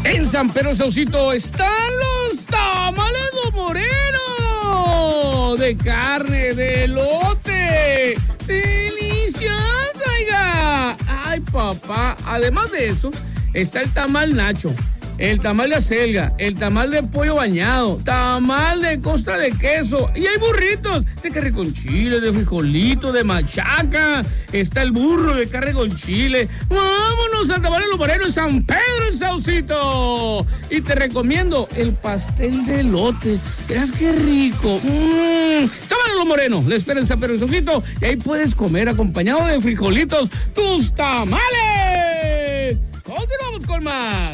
En San Pedro Saucito están los tamales Don Moreno de carne de elote. ¡Deliciosa, oiga! ¡Ay, papá! Además de eso, está el tamal Nacho, el tamal de acelga, el tamal de pollo bañado, tamal de costra de queso, y hay burritos de carne con chile, de frijolito, de machaca, está el burro de carne con chile. ¡Vámonos al tamal de los Morenos en San Pedro el Saucito! Y te recomiendo el pastel de elote. Verás qué rico. Tamal de los Morenos, le espera en San Pedro el Saucito, y ahí puedes comer acompañado de frijolitos tus tamales. Continuamos con más.